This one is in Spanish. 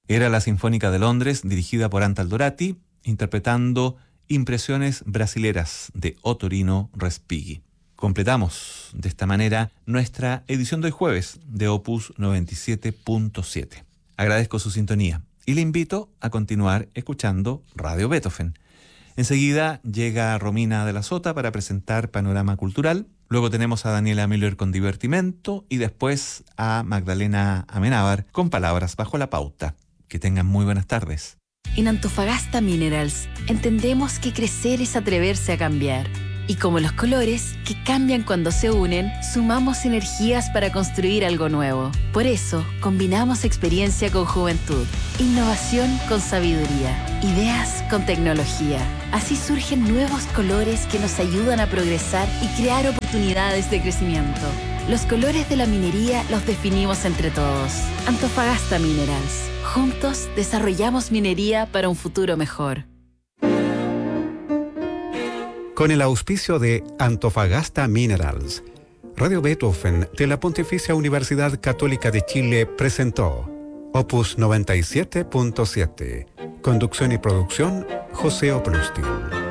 Era la Sinfónica de Londres, dirigida por Anta Aldorati, interpretando Impresiones Brasileras de Ottorino Respighi. Completamos de esta manera nuestra edición de hoy jueves de Opus 97.7. Agradezco su sintonía y le invito a continuar escuchando Radio Beethoven. Enseguida llega Romina de la Sota para presentar Panorama Cultural. Luego tenemos a Daniela Müller con Divertimento y después a Magdalena Amenábar con Palabras bajo la pauta. Que tengan muy buenas tardes. En Antofagasta Minerals entendemos que crecer es atreverse a cambiar. Y como los colores, que cambian cuando se unen, sumamos energías para construir algo nuevo. Por eso, combinamos experiencia con juventud, innovación con sabiduría, ideas con tecnología. Así surgen nuevos colores que nos ayudan a progresar y crear oportunidades de crecimiento. Los colores de la minería los definimos entre todos. Antofagasta Minerals. Juntos desarrollamos minería para un futuro mejor. Con el auspicio de Antofagasta Minerals, Radio Beethoven de la Pontificia Universidad Católica de Chile presentó Opus 97.7. Conducción y producción, José Oprustin.